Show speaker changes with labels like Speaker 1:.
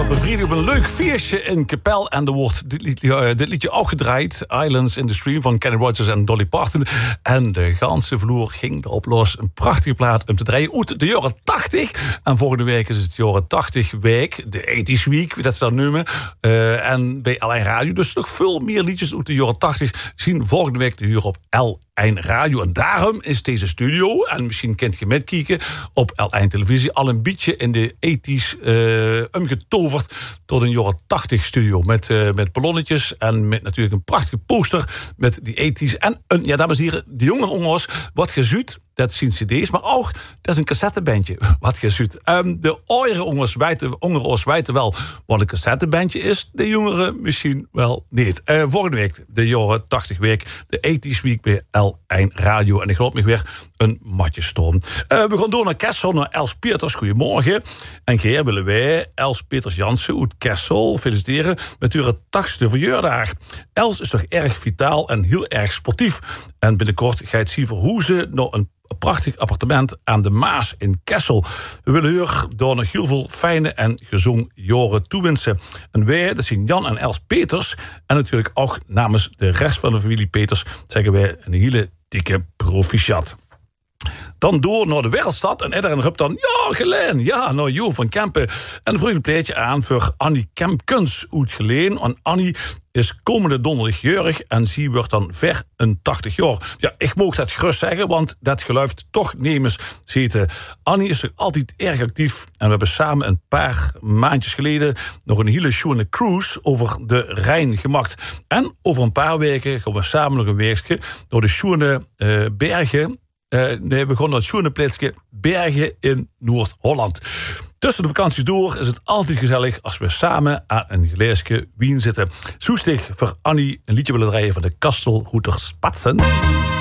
Speaker 1: bevrijding op een leuk feestje in Kapel. En er wordt dit liedje ook gedraaid. Islands in the Stream van Kenny Rogers en Dolly Parton. En de ganse vloer ging erop los. Een prachtige plaat om te draaien uit de jaren 80. En volgende week is het jaren 80 week. De 80s Week, dat ze dat noemen. En bij L1 Radio. Dus nog veel meer liedjes uit de jaren 80 zien volgende week te huren op L1 Radio. En daarom is deze studio, en misschien kent je metkijken op L1 Televisie, al een beetje in de 80s omgetoverd tot een jaren 80 studio. Met ballonnetjes en met natuurlijk een prachtige poster met die 80s. En dames en heren, de jongere jongens, wat gezuut. Dat zien cd's, maar ook, dat is een cassettebandje. Wat je ziet. De oudere jongens weten wel wat een cassettebandje is. De jongeren misschien wel niet. Volgende week, de jaren 80 week. De 80s Week bij L1 Radio. En ik geloof me weer een matje stoom. We gaan door naar Kessel, naar Els Peters. Goedemorgen. En Geer willen wij Els Peters Jansen uit Kessel feliciteren met uw 80ste verjaardag. Els is toch erg vitaal en heel erg sportief. En binnenkort ga je het zien verhoezen naar een prachtig appartement aan de Maas in Kessel. We willen u door nog heel veel fijne en gezond jaren toewensen. En wij, dat zijn Jan en Els Peters. En natuurlijk ook namens de rest van de familie Peters zeggen wij een hele dikke proficiat. Dan door naar de Wereldstad. En iedereen roept dan, ja, Geleen. Ja, nou, Jo van Kempen. En dan vroeg ik een pleetje aan voor Annie Kempkens uit Geleen. En Annie is komende donderdag jarig. En ze wordt dan ver een 80 jaar. Ja, ik mag dat gerust zeggen, want dat geluidt toch nemens zitten. Annie is er altijd erg actief. En we hebben samen een paar maandjes geleden nog een hele schone cruise over de Rijn gemaakt. En over een paar weken gaan we samen nog een weekje door de schone bergen. We gaan naar het schone plaatsje Bergen in Noord-Holland. Tussen de vakanties door is het altijd gezellig als we samen aan een glaasje wien zitten. Soestig voor Annie een liedje willen draaien van de Kastelroeters Spatsen.